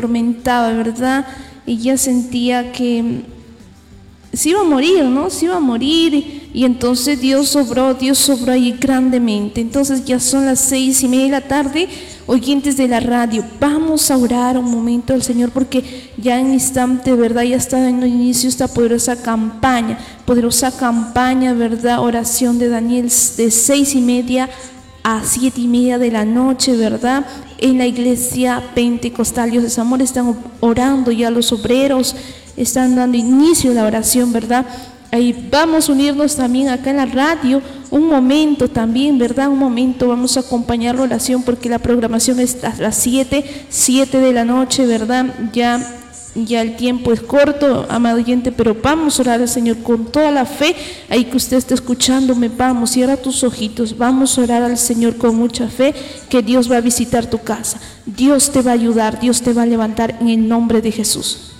atormentaba, ¿verdad? Ella sentía que se iba a morir, ¿no? Se iba a morir, y entonces Dios obró ahí grandemente. Entonces ya son las 6:30 de la tarde, oyentes de la radio, vamos a orar un momento al Señor, porque ya en instante, ¿verdad? Ya está en el inicio esta poderosa campaña, ¿verdad? Oración de Daniel de 6:30 a 7:30 de la noche, ¿verdad? En la iglesia pentecostal Dios es Amor están orando ya los obreros, están dando inicio a la oración, ¿verdad? Ahí vamos a unirnos también acá en la radio, un momento también, ¿verdad? Un momento, vamos a acompañar la oración porque la programación es a las 7 de la noche, ¿verdad? Ya el tiempo es corto, amado oyente, pero vamos a orar al Señor con toda la fe. Ahí que usted está escuchándome, vamos, cierra tus ojitos, vamos a orar al Señor con mucha fe, que Dios va a visitar tu casa, Dios te va a ayudar, Dios te va a levantar en el nombre de Jesús.